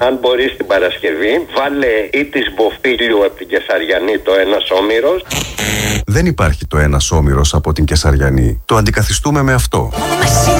Αν μπορείς την Παρασκευή, βάλε ή της Μποφίλιου από την Κεσαριανή το Ένας Όμηρος. Δεν υπάρχει το Ένας Όμηρος από την Κεσαριανή. Το αντικαθιστούμε με αυτό.